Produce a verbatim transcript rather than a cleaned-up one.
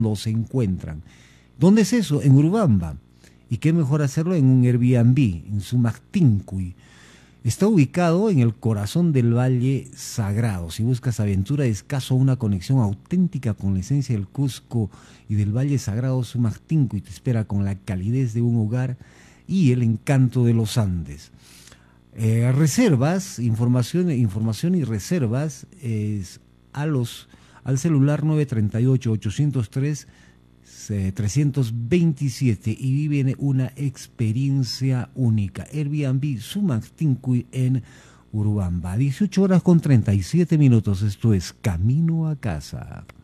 se encuentran. ¿Dónde es eso? En Urubamba. Y qué mejor hacerlo en un Airbnb, en Sumactincuy. Está ubicado en el corazón del Valle Sagrado. Si buscas aventura, escaso una conexión auténtica con la esencia del Cusco y del Valle Sagrado, Sumactincuy te espera con la calidez de un hogar y el encanto de los Andes. Eh, reservas, información, información y reservas es a los, al celular nueve tres ocho, ocho cero tres, tres dos siete y vive una experiencia única. Airbnb Sumactincuy en Urubamba. dieciocho horas con treinta y siete minutos. Esto es Camino a Casa.